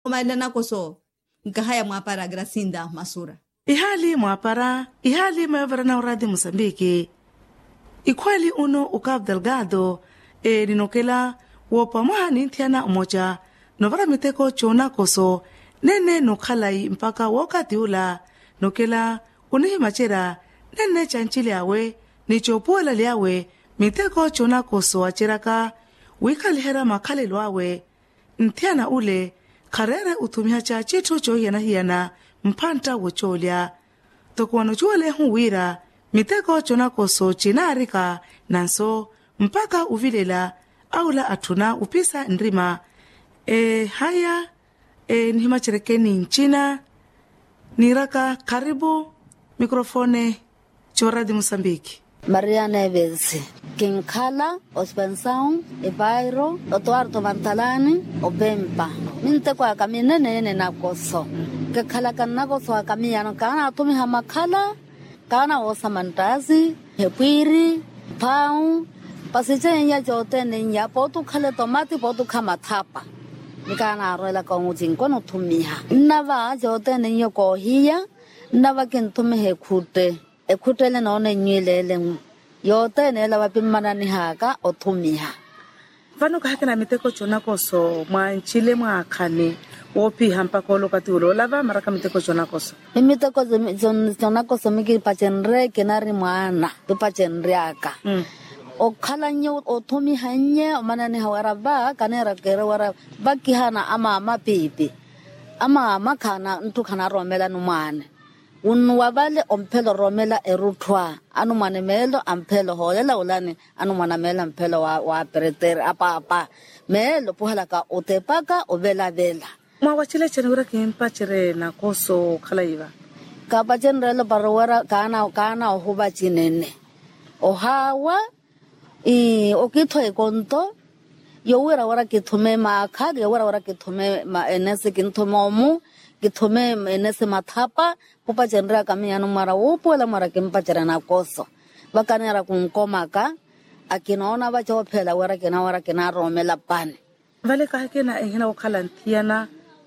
Umaenda koso nkahaya mwapara Gracinda Masura. Ihali mwapara, ihali mayovera na uradi Mosambiki. Ikwali uno ukab delgado, ninokela wopa mahani ntiana umoja, novara miteko chona koso, nene nukhalai mpaka wakati ula, nokela unihi machera, nene chanchili awe, nichopuela liawe, miteko chona koso achiraka, wikalihera makhalelo awe, ntiana ule, karere utumihacha chitu choyana hiana, mpanta wucholya. Tokuwano chuale huwira, miteko chona koso chinarika, nanso, mpaka uvilela, aula atuna upisa nrima. Haya, nihimacherekeni nchina, niraka karibu, mikrofone, choradi Mosambiki. Maria Neves, Kinkala, Ospensaun, Ebairo, Otuarto Mantalani, Obempa. Minte kwa kamine nene na koso. Kekala kana koso akamiyano kana atumi hamakala, kana osa mandazi, hepiri, pau, pasiche nya jote nya potu kale tomati potu kama tapa. Nikana aroela kwa ujinko no tumiha. Nava jote nya kohia, nava kentumi hekute. Ekutele naone nyilele yote nela wapimana ni haka otumiha. Vano kahakina miteko chona koso mwa nchile mwa akane wopi hampa kolo kati ulo lava maraka miteko chona koso. Miteko chona koso miki pachenre kenari mwana pachenre aka. Okala nyo otumiha nye omana ni hawara ba kanera kera wara bakihana ama pipi ama kana ntukana romela numane. Unwabale ompelo romela erutwa anu manemelo ampelo holela ulani anu manamela ampelo wa pereter apa melo puhalaka otepaka obela bela mwa wachile chenura kimpa chere na koso khalaiva kapa chenrelo parwara kana ohuba chinene ohawa okitho ekonto yowera wara kithume makha yowera wara kithume enese kinthomomu kithume enese mathapa pupa chenra kamiyano mara upola mara kimpachera na koso bakanera kunkomaka akinaona bachophela wara kina romela pane vale kahekena ehena okhalantiana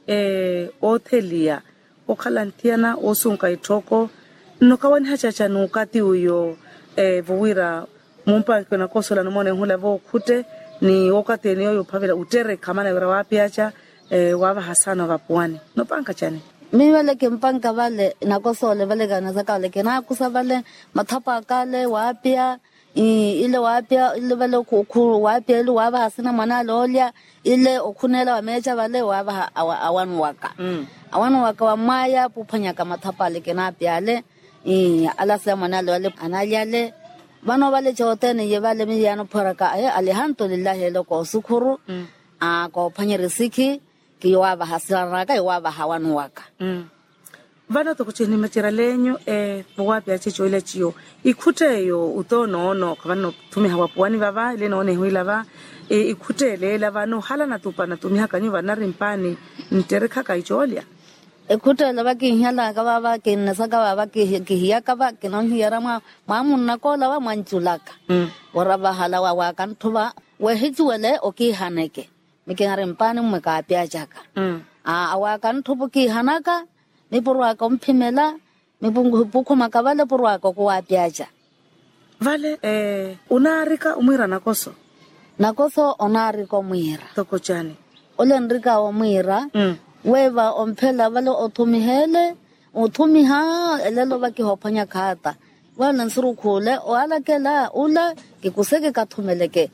othelia okhalantiana osunka itoko nokawani hachacha nukati uyo vuwira mumpa kuna koso la nomone hula vo khute ni wakati ni yo pavela utere kamana wira wapiacha wava hasana vapuani no panka chane mi vale ke mpanka vale na koso le vale kana sakale ke na kusa vale mathapa kale wapia ile wapia ile vale ku wapia ile wava hasana mana lolya ile okhunela wamecha vale wava awanu waka wa maya puphanya ka mathapa le ke na piale ala sa mana lole analyale bano vale chotene ye vale mi yano phoraka alhamdulillah lo ko sukhuru ko phanya risiki kiwava hasaraka iwava hawanu waka vana to kuchini machira lenyo wapi achicho ile chio ikhute yo utono kavano tumi hawapuani vava ile none huilava ikhute le lava no hala na tupana tumi hakanyu vana rimpani ntereka kaicholia ekhute lava kinyala ka baba kinasaka baba kihiya ka ba kinonhiyara mamunna kola wa manchulaka waraba hala wa kanthuba wehitsuele okihaneke mikengare mpane mmeka apiachaka awa kanthubu kihanaka mipurwa ka mphimela mipungu bukhoma ka vale purwa ka ko apiacha vale unarika umwira nakoso onarika umwira tokochani olenrika umwira weva omphela vale othumihele uthumiha elelo baki hophanya khata wala nsurukhule oalakela ula kikuseke kathumeleke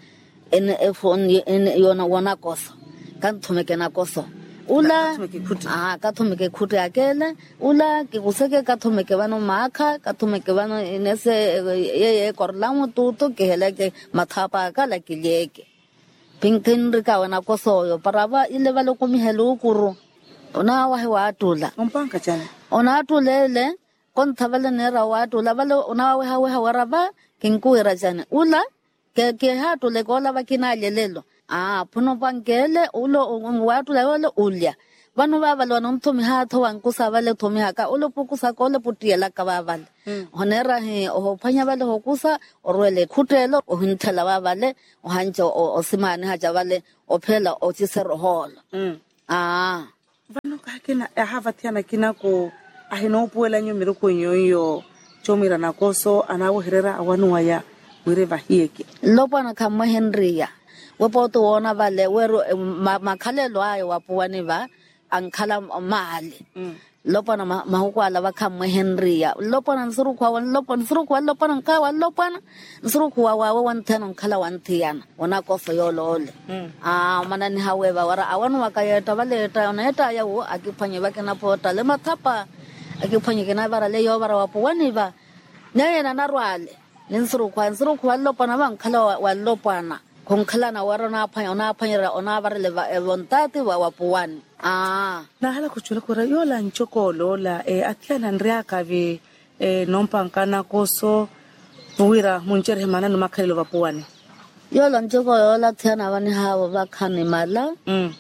yona wana koso kanthumeke na koso ula kathumeke khute akele ula kikuseke kathumeke vano makha kathumeke vano inese ye korlamu tutu keheleke mathapa ka lakileke pingtin rika wana koso yo parava ile vale kumihelu kuru ona wa atula umpanka chana ona atulele konthavale nera wa atula vale ona wa warava kinkuira chana ula ke hatule kola vakina lelelo phuno pankele ulo watula wale ulya vanu vava lona mthumi hatho wankusa vale thumi haka ulo pukusa kole putiela ka vavale honera ho phanya vale hokusa orwele khutelo ohinthela vavale ohanjo osimane haja vale ophela ochisero holo kina hava tiana kina ko ahino puela nyumiro ko nyoyo chomira na koso anawo herera awanu waya wireva hieke lopana kama Henria wepo tuona vale weru makhalelo ayo wapuani va ankhala mali lopana mahukwala va kama Henria lopana nsurukwa lopana nkawa lopana nsurukwa wawe wantena nkhala wantiana wana koso yolole manani haweva wara awanu wakayeta valeta oneta yawo akipanye vakena pota le mathapa akipanye kena vara le yo vara wapuani va nyena narwale nsurukwa lopana vankhala wa lopana konkhala na warona apanya ona vara le vontati wa wapuani na hala kuchula kura yola nchokolo la atiana nriaka vi nompankana koso tuwira munchere mana no makhalelo vapuani yola nchokolo la tiana vani hawo vakhani mala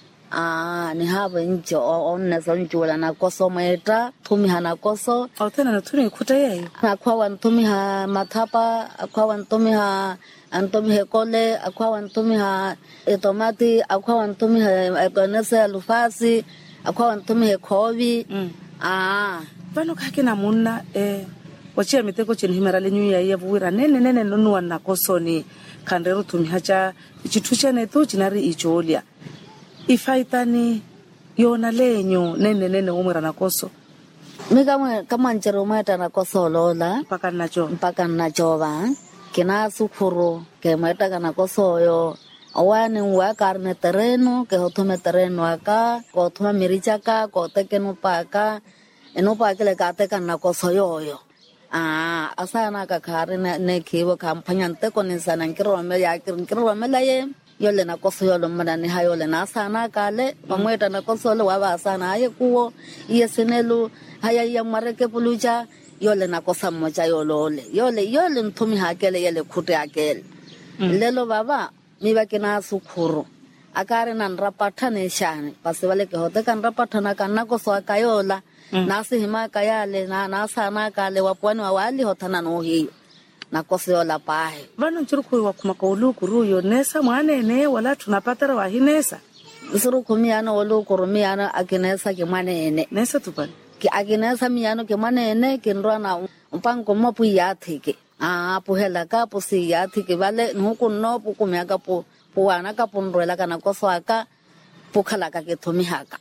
ni hawo njo onna sonjula na koso meta thumi hana koso tena na thumi khuta yayi akwa wantumi ha mathapa akwa wantumi ha antumi he kole akwa wantumi ha tomati akwa wantumi ha konese lufasi akwa wantumi he khovi vano kake na munna wachia miteko cheni himera lenyu ya vuwira nene nonu na kosoni kandero thumi hacha chitucha neto chinari icholia ifaitani yona lenyo nene umwira na koso mika kama njero mweta na koso lola mpaka nacho va kina sukuru ke mweta kana koso yo awani wa karne terreno ke hotume terreno aka ko thuma miricha ka ko tekeno paka eno pakele ka tekana koso yo asana ka khare ne khiwo kampanyante ko nisana nkiro mela ye yole na koso yolo manani hayole na sana kale pamweta na koso lo wa sana aye kuo yesenelu haya ya mareke puluja yole na kosa moja yole nthumi hakele yele khute akele lelo baba miba kina sukuru akare na nrapatha ne shane pasivale ke hote kan rapatha na kana koso akayola nasi hima kayale na sana kale wapwani wali hotana no hiyo na koso yola pahe bana nchuruku wa kumakolu kuruyo nesa mwanene wala tunapatara wa hinesa nsuruku miano olukuru miano akinesa ke mwanene nesa tupani ki akinesa miano ke mwanene kinrwana mpango mopu yathike puhela ka pusi yathike vale nuku no pukumyaka puwana ka punrwela kana koso aka pukhala ka ke thomihaka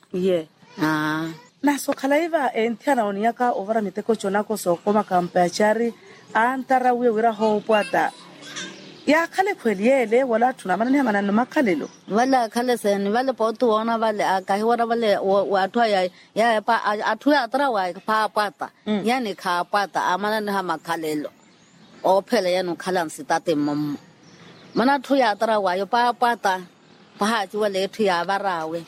na sokhala iva entiana oniaka ovara miteko chona koso koma kampachari antara wira ho pwata ya khale khweliyele wala tunamana ne manano makhalelo wala khale sen wala potu ona wale akahi wala wale wathwa ya pa athu atra wa pa pata yani kha pata amana ne makhalelo o phele yanu khalansi tate mom mana thu ya atra wa yo pa pata pa ha ji wale thu ya barawe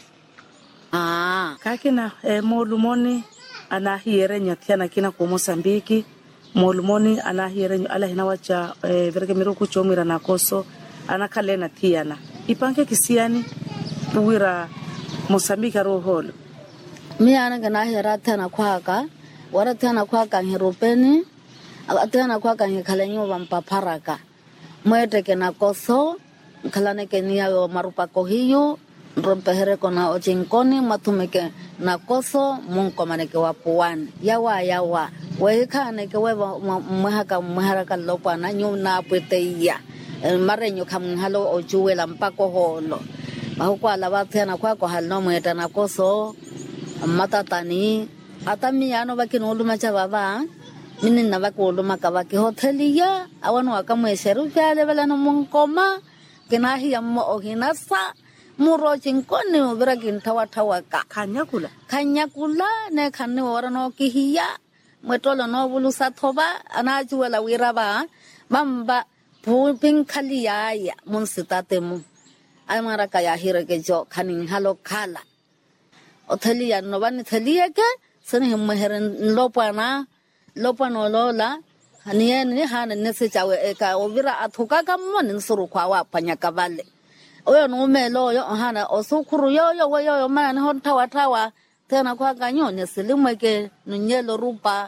kakina molumoni anahiere nyathiana kina ko Mozambique molumoni anahiere ala hinawacha verke miruku chomira na koso anakalena thiana ipanke kisiani tuwira Mozambique roholo miana kana hera thana khwaka wara thana khwaka hiropeni athana khwaka ngikhalenyo vampapharaka mwete kena koso khalane kenia yo marupa kohiyo rompehere kona ochinkoni mathumeke na koso munko maneke wapuani yawa wekhane ke weba mweharaka lopana nyuna pweteya marenyo khamhalo ojuwela mpako holo bahukwala bathena kwako halno mweta na koso matatani atamiyano bakinoluma cha baba minina bakuluma ka bakihoteliya awanu akamwesheru fyale belano munkoma kenahi yammo ohinasa muro chinkoni ubira kintawa ka khanyakula ne khanne orano kihiya mwetolo no bulusa thoba anajuwela wiraba mamba pupin khaliya munsitatemu amara kaya hireke jo khanin halo khala otheliya no bani theliyeke sene hemheren lopano lola haniene hanene se chawe eka obira athuka kamon nsuru kwa wapanya kabale oyo numelo yo hana osukuru yo mana hontawa tena kwa kanyone silimweke nunyelo rupa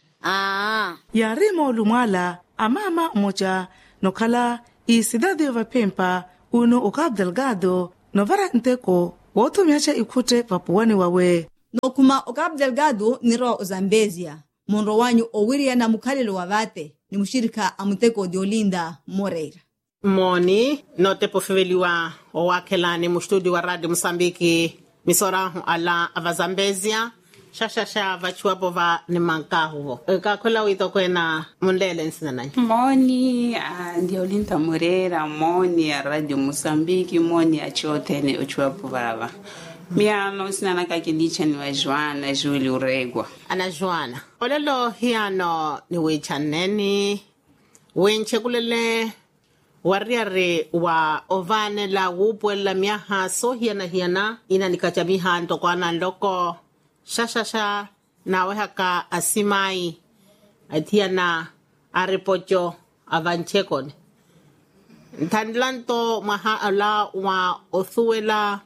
yarimo lumala amama moja nokala isidade vapempa uno ukab delgado novara nteko woto miacha ikute vapuani wawe no kuma o Cabo Delgado niro o Zambezia monro wanyu o wiria na mukhalelo wa vate ni mushirika amuteko de Olinda Moreira. Moni no te pofeveliwa o wakelani mu studio wa Radio Msambiki misorahu ala avazambezia shashasha vachuapo va ni mankahuvo kakula wito kwena mundele nsinananya moni ndi Olinda Moreira moni a Radio Msambiki moni a chotene ochuapo vava miano sinana kakilicha ni wa Joana Juli Uregwa ana Joana olelo hiano ni wechaneni wenche kulele wariare wa ovane la wupwela miaha so hiana ina nikachamiha ntokwana ndoko shashasha na wehaka asimai atiana aripocho avanchekone ntandlanto maha ala wa othuela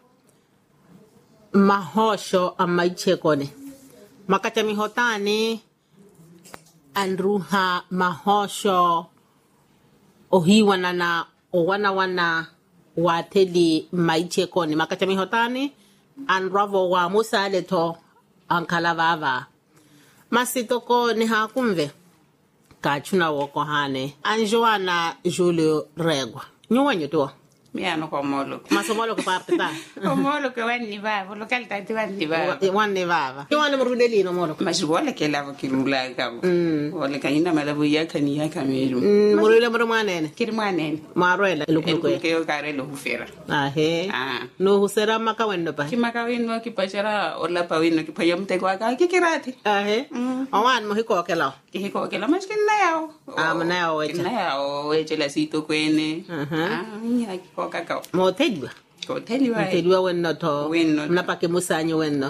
mahosho amaichekone makachamihotani andruha mahosho ohiwana na owana wateli maichekoni makachamihotani anravo wa musaleto ankalavava masitoko ni hakumve kachuna woko hane anjoana Julio Regwa nyuwanyo to miano kwa molo masomolo kuparte ta molo ke wani baba lokal tati wani baba wani baba nyuwana mrudelino molo mashibola ke lavo kilula kabo wala kanina malabu yakani yakameru murule murmanene kirmanene marwela lukuko ke yo karelo hufera ahe no husera makawendo pa kimakawino kipachara ola pawino kipaya mtego aka kikirati ahe awan mo hiko kelaw maskinna yao amna wecha kinna yao wecha la sito kwene ya kakao moteliwa wenno to napake musanyo wenno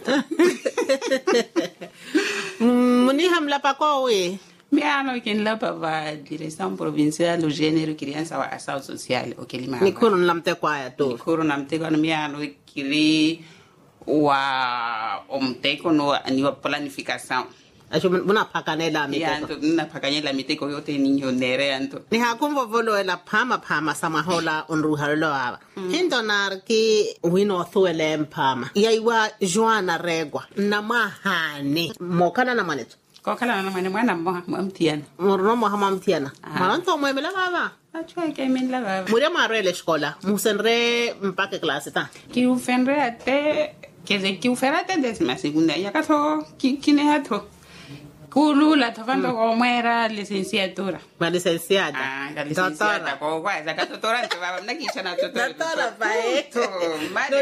muni hamla pakowe miano kinla pa direction provinciale au género criança wa ação social o kelima ni kuru namte kwaya to kuru namte kwa miano kiri wa omteko no ni wa planificação acho muna pakanela miteko na pakanela miteko yote ninyo nere anto ni hakumvo volo la pama samahola onruhalo aba hindonar ki wino thuele mpama yaiwa Joana Regwa na mahane mokana na maneto kokala na mane mwana mtiana murno mohama mtiana malanto mwemela baba acho ke menla baba muri marele escola musenre mpake classe ta ki ufenre ate ki uferate décima segunda ya kato kine hato kulula tofando ko mwera licenciatura ma licenciada la licenciada ko kwa za katotora baba mnakisha na totora paeto mane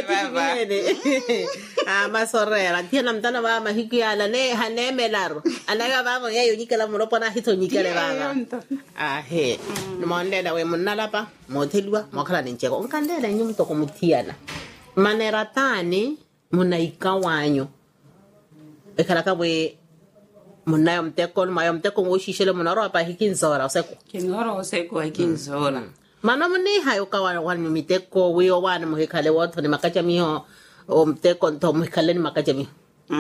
baba masorera tiena mtana baba mahiki ala ne hanemelaro anaga baba yayo nyikala muropo na hito nyikale baba ahe mondela we munalapa motelwa mokhala nincheko onkandela nyumto komutiana manera tani munaikawanyo ekalaka we munayo mteko ngoshishele munaro apa hikinzora oseko kinoro oseko hikinzora mana muni hayo kawa wani miteko wiyo wani muhikale woto ni makacha miho o mteko nto muhikale ni makacha miho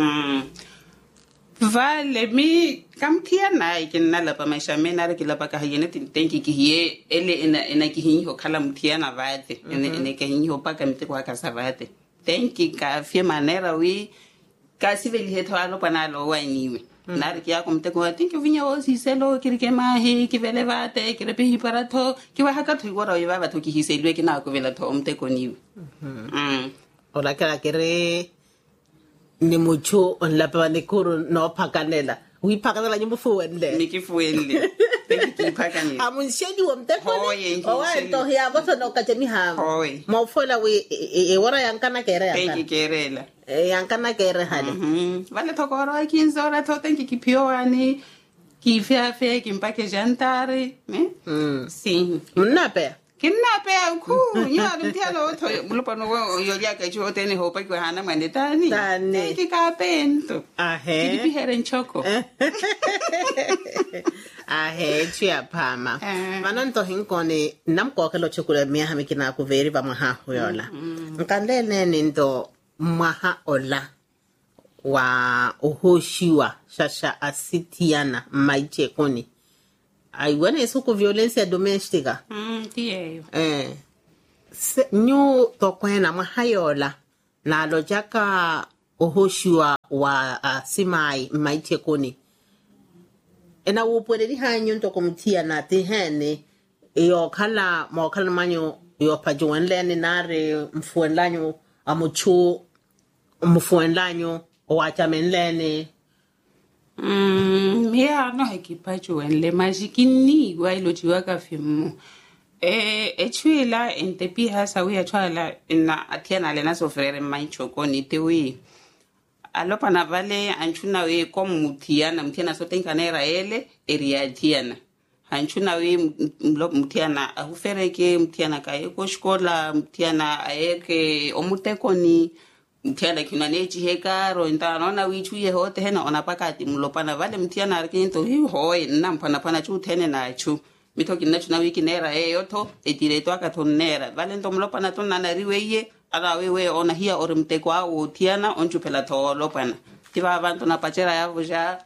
vale mi kamtia na ikinala pa maisha mena kila paka hayene tenki kihiye ele ina kihinyo kala mtia na vate ene kihinyo paka miteko akasa vate tenki ka fie manera wi kasi veli hetwalo panalo waniwe nari kia kumteko atinki vinya osiselo kirike mahi kivele vate kirepe hiparato kiwa hakato igora yaba to kihiselwe kina ko vela to mteko niwe ola kala kere ni mucho on la panikuru no pakanela wi pakanela nyumbu fuende miki fuende tenki pakanela amunshedi wa mteko owa to hiya boto no kachemi ha mofola wi wora yankana kere tenki kerela yankana kere hale vale tokoro kinzora to tenki kipioani kifia fe kimpake jantare si munape kinape ku nyo mtialo to mulupa no yo ya ka chu tene hopa kwa hana mane tani tenki ka pento ahe kipi heren choko ahe chia pama manonto hinkone namko kelo chukula mia hamikina ku veri va maha hoyola nkandele nindo maha ola wa uhoshiwa shasha asitiana maiche koni aiwana esuku violencia domestica tiyeyo nyu tokwena mahayola na lojaka ohoshiwa wa simai maitekoni ena upweleli hanyo ntoko mtia na tihene iyo kala mwakala manyo iyo pajuwenleni nare mfuenlanyo amuchu mfuenlanyo owachamenleni ya no hekipajuwenle majikini wailojiwa kafimu echwila entepi hasa wia chwala na atiana lena sofrere maichokoni tewi alopa na vale anchuna we komu mutiana mutiana sote nkanera ele eriatiana anchuna we mutiana ahufereke mutiana kaeko shkola mutiana aeke omutekoni mutiana kiunanechi hekaro ntanona wichuye hote hena onapakati mlopana vale mutiana arkinto hoi nampana pana chu tene na chu mitoki nachu na wiki nera yoto edireto akatonera vale ntomlopana tonana riweye ala wewe ona hia orimteko au tiana onchupela tolo pana tiba abantu na pachera yavo ja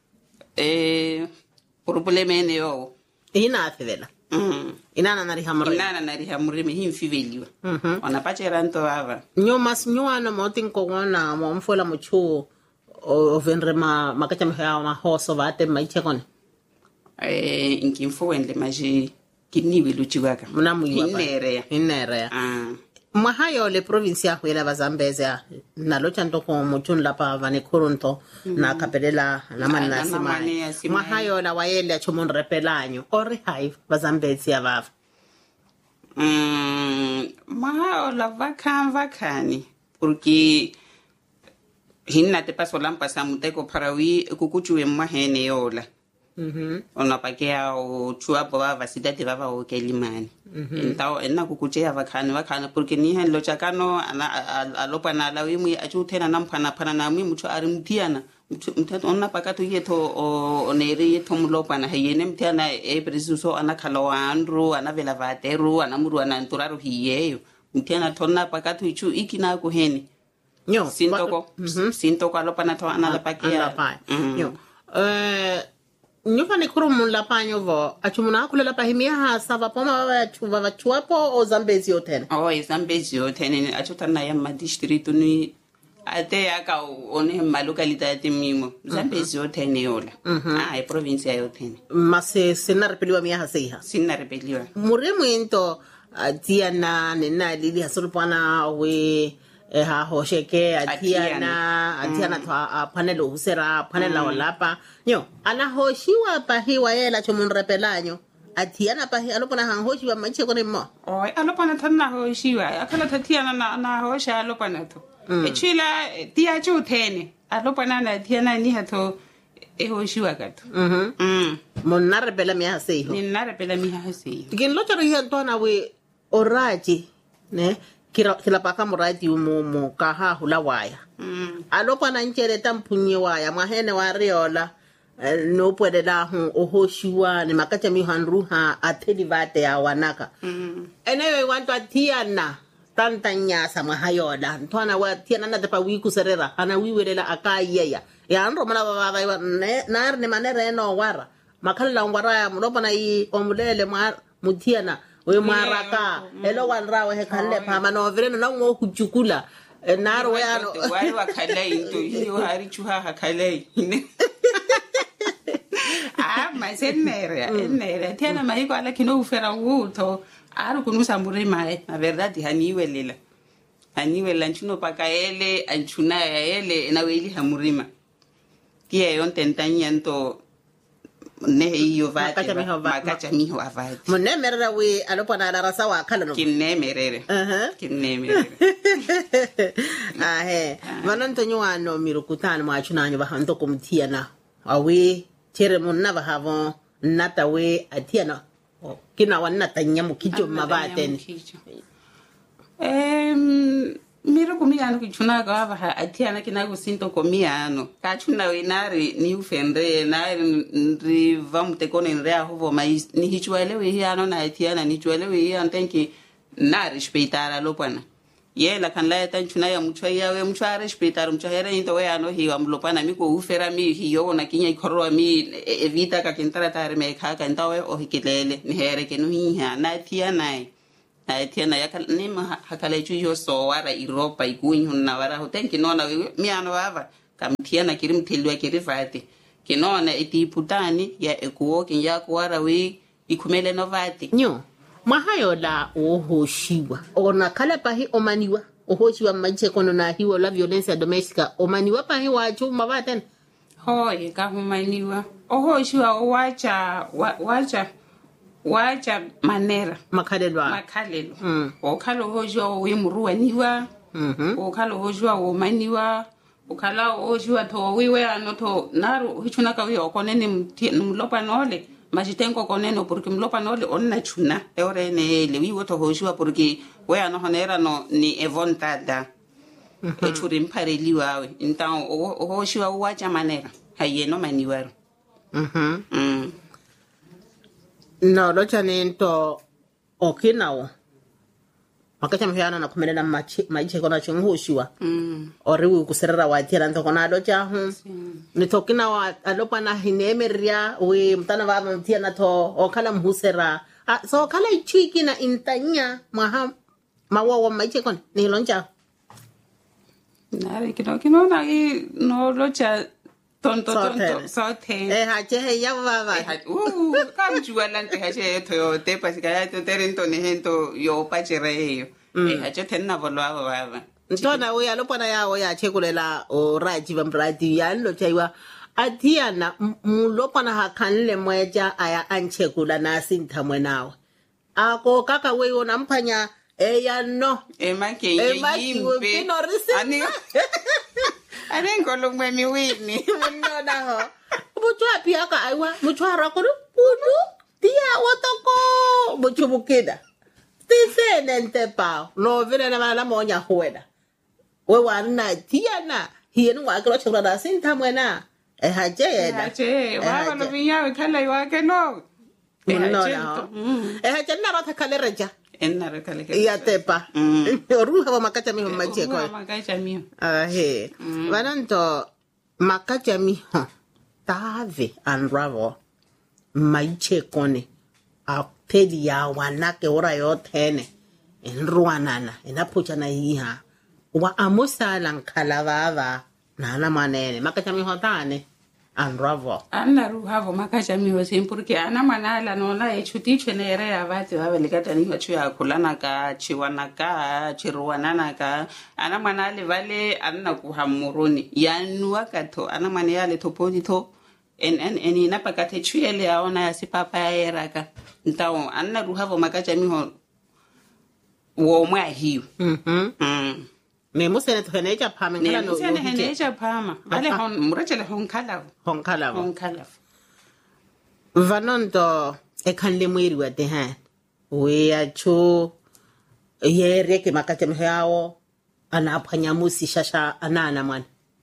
probleme neo ina athela inana nari hamure him fiveliwa ona pachera nto ava nyomas nywana motin ko wana mo mfola muchu o venre makacha ma hoso vate maichekone inkimfo wende maji kiniwi luchiwaka inere Mahayo le provincia huela bazambeza na locha ntoko muchun lapa vane kurunto na kapelela na manasi mai. Mahayo la waele a chomon repelanyo ori hai bazambezi ya vav. Mahayo la vakani porque hinna te paso lampa samuteko parawi kukuchuwe mahene yola. Ona pakea o chuapo va vasidati vava o kelimani entao enna kukuchea vakana porque ni hen lo chakano alopa na lawimi achutena nampana pana na mi mucho arimtiana mtato onna pakato yeto onere yeto mulopa na hayene mtiana preciso ana kaloandro ana vela vateru ana muru ana nturaru hiyeyo mtiana tonna pakato ichu ikina ko heni nyo sintoko alopa na to ana la pakea nyo Nyufa ni kuru mula panyo vo, achumuna kulela pahimia hasa vapoma wa chuapo o Zambezi otene? Zambezi otene, achutana ya madistritu ni ate yaka one malukalidade mimo. Zambezi otene yola. Provincia yotene. Mase sina repeliwa miya hasa iha? Sina repeliwa. Murimu into tiana nina lili hasurupana we ha hosheke atiana to panelo husera panela walapa nyo ana hoshiwa pahiwa yela chomun repelanyo atiana pahi alopana han hoshiwa manche kone mo alopana tanna hoshiwa akala tatiana na hosha alopana to echila tia chu tene alopana na tiana ni hato hoshiwa gato mon narepela mi hase ni narepela mi hase tikin locharo hiya tona we oraji ne kila paka muradi umumu kaha hula waya alopa na nchere tampunye waya mahene wariola no puede la hu ohoshiwa ni makacha mi hanruha atedi vate ya wanaka enewe wantu atiana tantanya sama hayoda ntwana wa tiana na tepa wiku serera ana wiwelela akayeya ya anro mana baba nar ne manere no wara makalla ngwara mulopa na I omulele mutiana we maraka elo wanrawe he kalle pama no vireno na ngo kuchukula naro we ano wai wakalai into hiyo hari chuha hakalai masenere tena mahiko ala kino ufera wuto aru kunusa murima na verdade haniwelela nchuno paka ele anchuna ele na weli hamurima kia yonte ntanyento ne hiyo vate makacha miho avati monne merera we alopa na darasa wa kala no kinne merere manan tonyo ano mirukutana mwachuna nyo bahanto kumtia na awe chere monna bahavo nata we atiana kina wanna tanyamu kijo mabaten miro kumiano kichuna gava atiana kina gusinto komiano kachuna winari ni ufendre na ri vamtekone nrea hovo mais ni hichwelewe hiano na atiana ni chwelewe hiano tenki na respeitara lopana yela kan la tanchuna ya mchwa yawe mchwa respeitara mchwa hera into we ano hiwa mlopana miko ufera mi hiyo na kinya ikorwa mi evita ka kintara tare me kaka ntawe o hikilele ni here kenu hiha na atiana na tiana ya ni ma hakala yo so wara Europa ikunyu na wara ho tenki nona miano baba kamtiana kirim tilwa kirifati kinona itiputani ya ekuo kinya kwara we ikumele novati nyo mahayo la ohoshiwa ona kala pahi omaniwa ohoshiwa mache kono na hiwo la violencia domestica omaniwa pahi wa chuma baten hoye ka humaniwa ohoshiwa wacha manera makalelwa okalo hoshiwa we muruaniwa okalo hoshiwa wo maniwa ukala hoshiwa to wiwe anoto naru hichuna ka wi okonene mlopa nole majitengo koneno porque mlopa nole onna chuna ore ne le wiwo to hoshiwa porque we ano honera no ni evontada echuri mpareliwa we então hoshiwa wacha manera hayeno maniwaro no lo chanento okinawo makacha mhyana na kumelela mache kona chunghushiwa ori kuserera watira ntoko na lo chahu nitokina wa alopa na hinemeria we mtana ba mtia na to okala mhusera so kala ichiki na intanya mawa mache kona ni lonja nare kino na no lo cha tonto sote hache ya baba kam jualante hache to te pasika to terento ne hento yo pachire hache tenna volwa baba ntona we alopana yawo ya chekulela o raji bamradi ya lo chaiwa atiana mulopana hakanle mweja aya anchekula na sinta mwenawe ako kaka we ona mpanya eya no emake yimpe ani arengo mwe miwini munona ho mutwa pia ka aiwa mutwa rakoro pudu tia wotoko muchubukida tisene ntepa no vile na mala monya hueda we wana tia na hienu wa kilo chura da sinta mwena haje wa no vinya kala yake no haje na rota kale reja enna kale ya tepa ruha wa makacha mi mache ko makacha mi vananto makacha mi tave unravel maiche kone a pedi ya wanake ora yo tene enruanana enapucha na iha wa amusa lankalava nana manene makacha mi hotane unravel anna ruhavo makacha mi wose porque ana manala no la echuti chenere abati ba belikata ni machu ya kulana ka chiwana ka chiruana ka ana manale vale anna ku hamuruni yanwa kato ana manale topodi to en ina pakate chuele aona ya sipapa ya eraka ntao anna ruhavo makacha mi ho wo mwa hiu me musene to heneja pama ngala no musene heneja pama vale hon murachele honkala vanondo ekanle mwiri wa dehan we acho yere ke makacha mhao anaphanya musi shasha anana mwana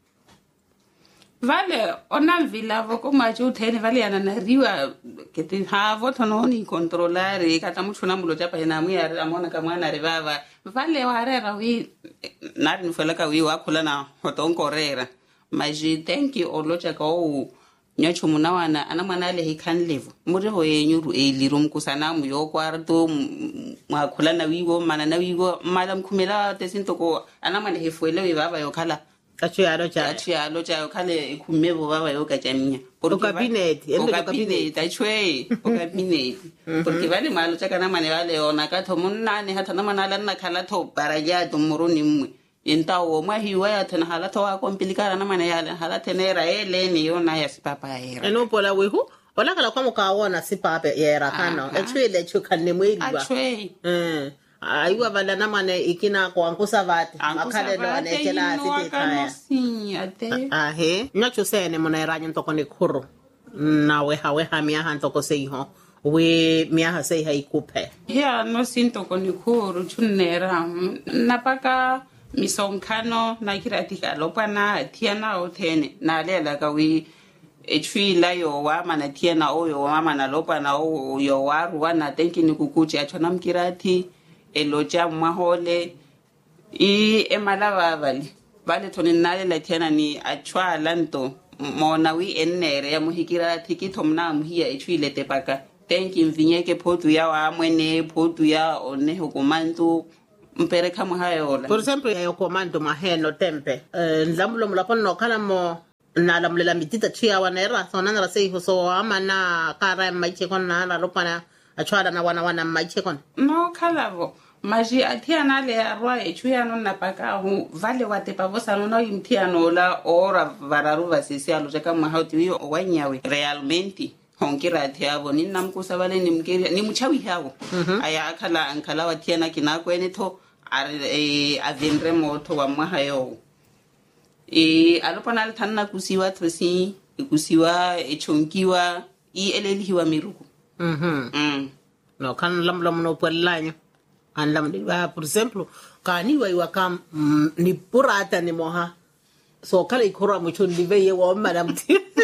vale ona vilavo kuma jo thene vale ana nariwa kete havo tono ni controllare kata mutuna mulo japa ina mwiya amona kamwana rivava vale warera wi nari nifela wi wakula na hotonkorera maji thank you olocha ka o nyacho munawana ana mwana le hikanlevu muri ho yenyuru eliro mkusana mu yokwarto mwakula na wiwo mana na wiwo mala mkhumela tesintoko ana mwana hefuele wi baba yokhala acho ya locha kale kumebo baba yokajamia porque cabinet achwe cabinet porque vale malo chaka na mane vale ona ka to munane hata na manala na khala to baraja to muruni mwe entawo mwa hiwa ya tena hala to wa kompilikana na mane yale hala tenera ele ni yona ya sipapa ya era eno pola wehu ola kala kwa mukawona sipapa ya era kana achwe le chukanne mweliwa achwe aiwa vale na mane ikina kwa ankusa vati makale no anechela asite nyacho sene mona eranya ntoko ne khuru na we ha miaha ntoko seiho we miaha sei haikupe ya no sinto ko ni khuru chunera napaka misonkhano na kiratika lopana tiana othene na lela ka wi echwila yo wa mana tiana oyo wa mana lopana o yo wa ruana tenkini kukuchi achona mkirati eloja mahole emalava vale thoni nale la tiana ni achwala nto mona wi ennere ya muhikira tikito mna muhia echwile tepaka tenki mvinyeke potu ya wa amwene potu ya one hukumantu mpere kama hayola por ejemplo yo comando maheno tempe nlamulo mulapo no kana mo na lamulela mitita chia wanera sonana la sei so amana kara maiche kon na la lopana achwada na wana maiche kon no kalavo maji atiana le arwa echuya no napaka hu vale wate pavosa no imtiano la ora vararu vasisi alo kama hauti yo wanyawe realmente honkira atiabo ni namkusa vale ni mkeria ni mchawi hao aya akala ankala watiana kinakweni to avenre moto wa mahayo alopana tanna kusiwa tosi kusiwa echonkiwa elelihiwa miruku no kan lam no pellanyo an lam diwa por ejemplo kani wa kam ni purata ni moha so kala ikora mucho ndive ye wa madam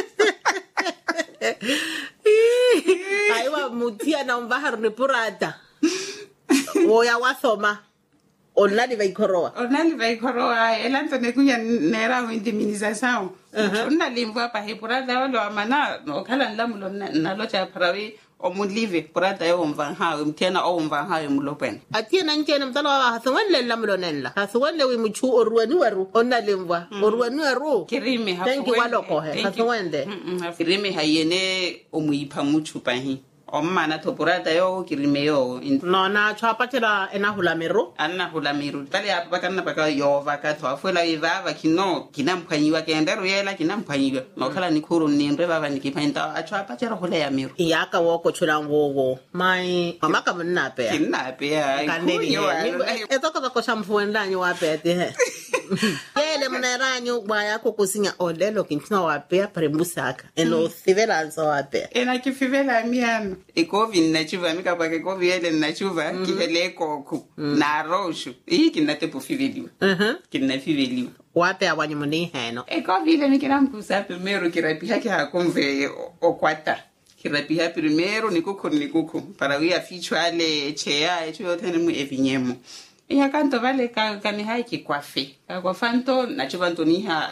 aiwa mutia na mbahar ni purata wo ya wasoma onali vaikoroa elanto nekunya nera indemnisation onna limva pa hepurada walo amana no kala lamulo nalocha parawi omulive purada yo mvanha mtena o mvanha mulopen atiena nkena mtalo wa hathwanle lamulo nenla hathwanle wi muchu orwani waru onna limva orwani waru kirime hapo tenki waloko he hathwande kirime hayene omuipa muchu pahi omana topurata yo kirime yo no na chapatela enahula mero pale hapa bakana baka yo vakato afuela ivava kinampanyiwa kendero yela kinampanyiwa no kala nikuru nimbe baba nikipenda achapatela hula ya mero yaka woko chula ngogo mai mamaka mnape ya kaneli etoka bako shamfuendanyo wapete he yele mnaranyo baya kokusinya odelo kintina wapea premusaka eno sivelanzo wapea ena kifivela miano ekovi ninachuva mika kwa kekovi ele ninachuva kihele koku na roshu hii kinatepo fiveliwa kinafiveliwa wape awanyi muni heno ekovi ile mikina mkusa primero kirapiha kia kumve okwata kirapiha primero nikuku parawia fichwale chea echu yote nimu evinyemo iya kanto vale kanihai kikwafe kakwafanto nachuva ntoniha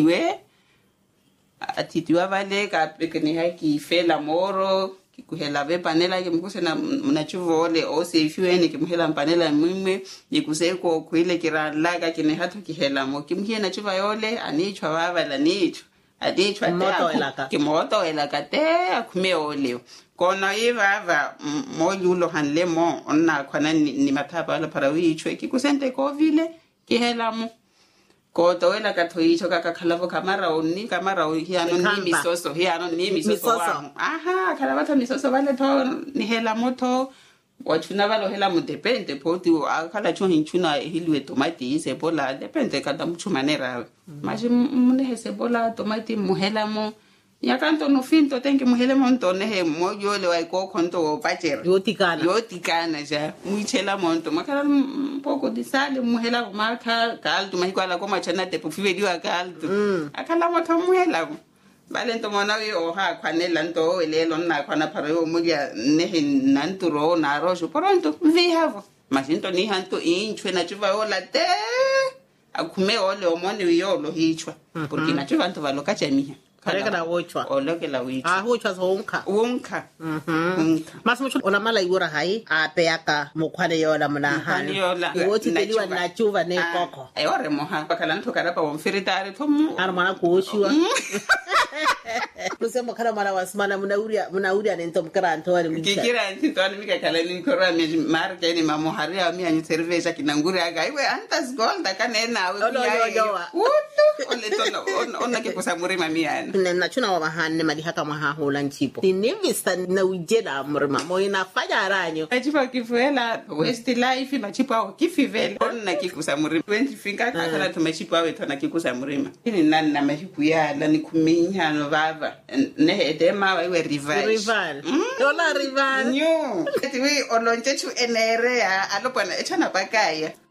atitiwa vale kanihai kifela moro kikuhela ve panela ke mkuse na mnachuvole o se fiwene ke mhela panela mimwe yikuseko kuile kiralaga kine hatu kihela mo kimkie na chuva yole anichwa baba la nicho adichwa ta kimoto elaka te akume ole kona ivava mojulo hanle mo onna kwana ni matapa la parawi chwe kikusente ko vile kihela mo ko toela ka thoicho ka khalavo kamara hiano ni misoso aha khalava misoso vale tho ni hela moto wachuna valo hela mo depende poti akhala cho hinchuna hilwe tomati se bola depende kada mchumanera maji mune hese bola tomati muhela mo yakanto no finto tenke muhele monto ne moyo le wai ko konto pachera yotikana ja muichela monto makala poko disale muhela marka kaltu mahikwala ko machana te pofivediwa kaltu akala moto muhela vale nto mona we oha kwanela nto elelo na kwana paro moja ne nanturo na rojo pronto vi havo masinto ni hanto inchwe na chuva ola te akume ole omone yolo hichwa porque na chuva nto valoka chamiha kareka na wochwa oloke la wichwa wochwa so unka masimucho ona mala iwora hai apeaka mukhwane yola munahana woti teliwa na chuva ne koko ayore moha bakala nto karapa womfiritare tomu armana kuoshiwa kusema kana mara wasmana munauria nento mkaranto wale mwisha kikira nto wale mika kala ni kora mi marka ni mamohari ya mi anyu cerveja kinanguri aga iwe antas golda kanena we ole tono ona ke kusamurima miana na chuna wa mahane mali haka mahahula nchipo ninivista na ujeda murima mo inafanya aranyo achipa kifuela west life machipa kifivela ona kikusamurima 20 finga kana tumechipa we tona kikusamurima ini nani na mahikuya la nikuminya no vava ne edema we rival yola rival nyo ati we olonchechu enerea alopana echana bakaya